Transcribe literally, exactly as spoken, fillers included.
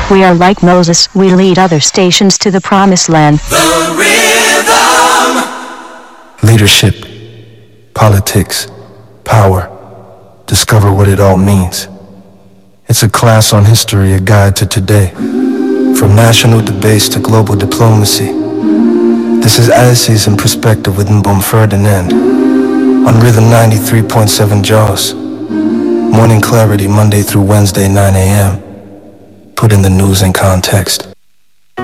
We are like Moses, we lead other stations to the promised land. The rhythm. Leadership, politics, power. Discover what it all means. It's a class on history, a guide to today. From national debates to global diplomacy. This is Alice's in Perspective with Mbom Ferdinand. On Rhythm ninety-three point seven Jaws. Morning clarity Monday through Wednesday, nine a.m. Put in the news in context.